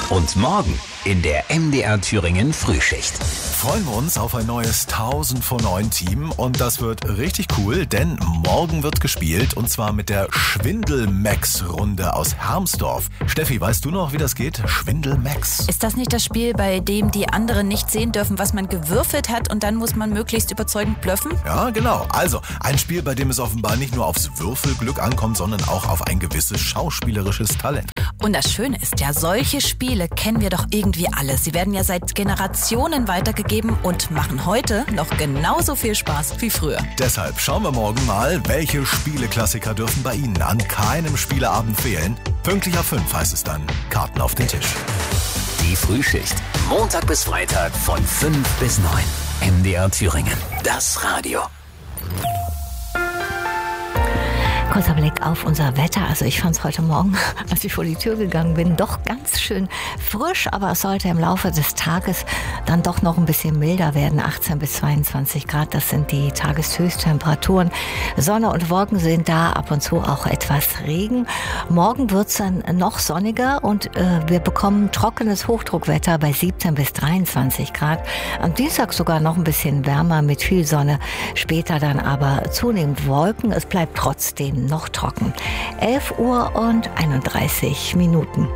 Und morgen in der MDR Thüringen Frühschicht. Freuen wir uns auf ein neues 1000 vor 9 Team und das wird richtig cool, denn morgen wird gespielt und zwar mit der Schwindel-Max-Runde aus Hermsdorf. Steffi, weißt du noch, wie das geht? Schwindel-Max. Ist das nicht das Spiel, bei dem die anderen nicht sehen dürfen, was man gewürfelt hat und dann muss man möglichst überzeugend blöffen? Ja, genau. Also ein Spiel, bei dem es offenbar nicht nur aufs Würfelglück ankommt, sondern auch auf ein gewisses schauspielerisches Talent. Und das Schöne ist ja, solche Spiele kennen wir doch irgendwie alle. Sie werden ja seit Generationen weitergegeben und machen heute noch genauso viel Spaß wie früher. Deshalb schauen wir morgen mal, welche Spieleklassiker dürfen bei Ihnen an keinem Spieleabend fehlen. Pünktlich ab 5 heißt es dann Karten auf den Tisch. Die Frühschicht. Montag bis Freitag von 5 bis 9. MDR Thüringen. Das Radio. Kurzer Blick auf unser Wetter. Also ich fand es heute Morgen, als ich vor die Tür gegangen bin, doch ganz schön frisch. Aber es sollte im Laufe des Tages dann doch noch ein bisschen milder werden. 18 bis 22 Grad, das sind die Tageshöchsttemperaturen. Sonne und Wolken sind da, ab und zu auch etwas Regen. Morgen wird es dann noch sonniger und wir bekommen trockenes Hochdruckwetter bei 17 bis 23 Grad. Am Dienstag sogar noch ein bisschen wärmer mit viel Sonne. Später dann aber zunehmend Wolken. Es bleibt trotzdem noch trocken. 11 Uhr und 31 Minuten.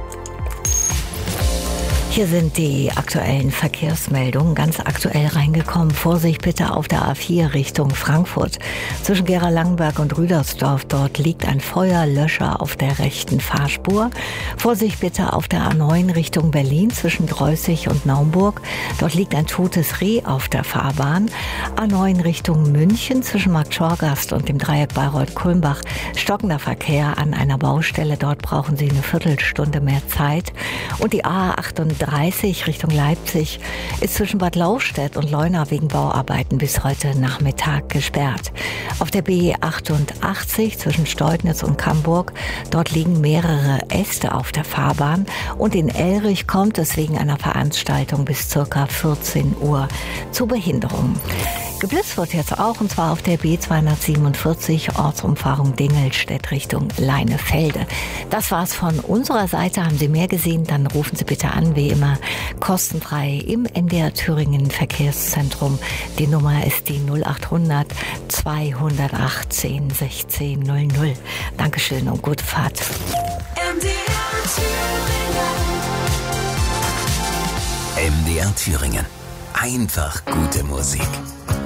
Hier sind die aktuellen Verkehrsmeldungen, ganz aktuell reingekommen. Vorsicht bitte auf der A4 Richtung Frankfurt. Zwischen Gera-Langenberg und Rüdersdorf, dort liegt ein Feuerlöscher auf der rechten Fahrspur. Vorsicht bitte auf der A9 Richtung Berlin zwischen Dreußig und Naumburg. Dort liegt ein totes Reh auf der Fahrbahn. A9 Richtung München zwischen Markt Schorgast und dem Dreieck Bayreuth-Kulmbach. Stockender Verkehr an einer Baustelle. Dort brauchen Sie eine Viertelstunde mehr Zeit. Und die A38 Richtung Leipzig ist zwischen Bad Lauchstädt und Leuna wegen Bauarbeiten bis heute Nachmittag gesperrt. Auf der B88 zwischen Steudnitz und Camburg, dort liegen mehrere Äste auf der Fahrbahn und in Elrich kommt es wegen einer Veranstaltung bis ca. 14 Uhr zu Behinderungen. Geblitzt wird jetzt auch, und zwar auf der B247 Ortsumfahrung Dingelstedt Richtung Leinefelde. Das war's von unserer Seite. Haben Sie mehr gesehen, dann rufen Sie bitte an, wie immer, kostenfrei im MDR Thüringen Verkehrszentrum. Die Nummer ist die 0800 218 1600. Dankeschön und gute Fahrt. MDR Thüringen. Einfach gute Musik.